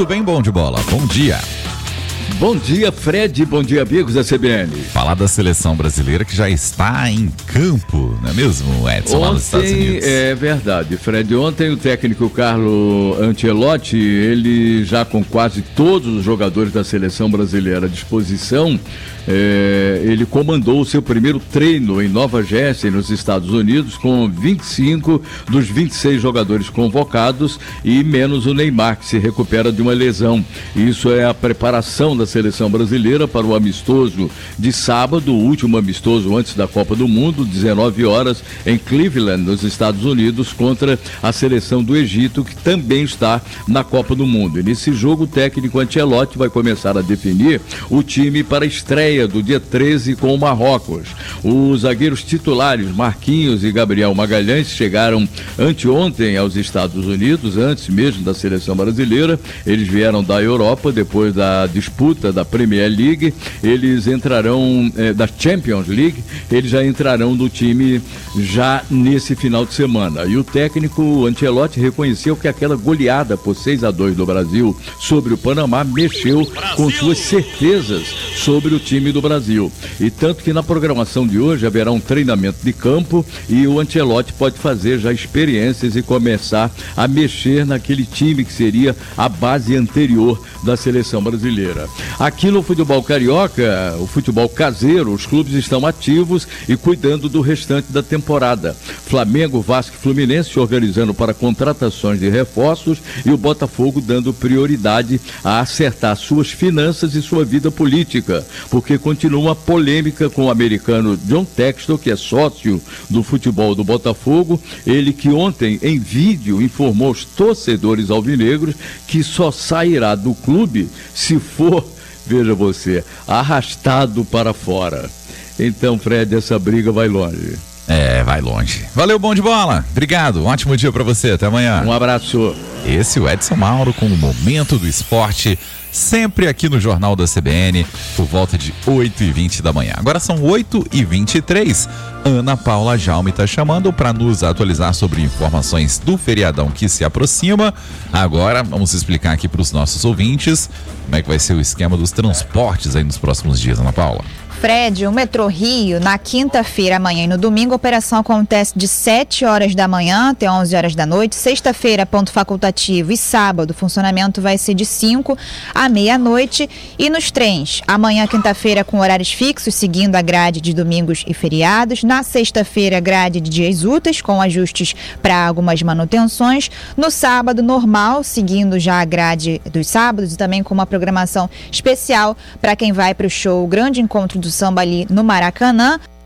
Tudo bem, bom de bola? Bom dia. Bom dia, Fred. Bom dia, amigos da CBN. Falar da seleção brasileira que já está em campo, não é mesmo, Edson, lá nos Estados Unidos? É verdade, Fred. Ontem o técnico Carlo Ancelotti, ele já com quase todos os jogadores da seleção brasileira à disposição, ele comandou o seu primeiro treino em Nova Jersey, nos Estados Unidos, com 25 dos 26 jogadores convocados e menos o Neymar, que se recupera de uma lesão. Isso é a preparação da seleção brasileira para o amistoso de sábado, o último amistoso antes da Copa do Mundo, 19 horas, em Cleveland, nos Estados Unidos, contra a seleção do Egito, que também está na Copa do Mundo. E nesse jogo, o técnico Ancelotti vai começar a definir o time para a estreia do dia 13 com o Marrocos. Os zagueiros titulares Marquinhos e Gabriel Magalhães chegaram anteontem aos Estados Unidos, antes mesmo da seleção brasileira. Eles vieram da Europa depois da disputa da Premier League. Eles entrarão da Champions League. Eles já entrarão no time já nesse final de semana. E o técnico Ancelotti reconheceu que aquela goleada por 6-2 do Brasil sobre o Panamá mexeu com suas certezas sobre o time do Brasil. E tanto que na programação de hoje haverá um treinamento de campo e o Ancelotti pode fazer já experiências e começar a mexer naquele time que seria a base anterior da seleção brasileira. Aqui no futebol carioca, o futebol caseiro, os clubes estão ativos e cuidando do restante da temporada. Flamengo, Vasco e Fluminense organizando para contratações de reforços e o Botafogo dando prioridade a acertar suas finanças e sua vida política, porque continua uma polêmica com o americano John Textor, que é sócio do futebol do Botafogo, ele que ontem em vídeo informou aos torcedores alvinegros que só sairá do clube se for, veja você, arrastado para fora. Então, Fred, essa briga vai longe. Vai longe. Valeu, bom de bola. Obrigado, um ótimo dia pra você, até amanhã. Um abraço. Esse é o Edson Mauro com o Momento do Esporte, sempre aqui no Jornal da CBN, por volta de 8h20 da manhã. Agora são 8h23. Ana Paula Jaume está chamando para nos atualizar sobre informações do feriadão que se aproxima. Agora vamos explicar aqui para os nossos ouvintes como é que vai ser o esquema dos transportes aí nos próximos dias, Ana Paula. Fred, o Metrô Rio, na quinta-feira, amanhã e no domingo, a operação acontece de 7 horas da manhã até 11 horas da noite. Sexta-feira, ponto facultativo, e sábado, o funcionamento vai ser de 5 à meia-noite. E nos trens, amanhã, quinta-feira, com horários fixos, seguindo a grade de domingos e feriados. Na sexta-feira, grade de dias úteis, com ajustes para algumas manutenções. No sábado, normal, seguindo já a grade dos sábados e também com uma programação especial para quem vai para o show Grande Encontro do Samba ali no Maracanã.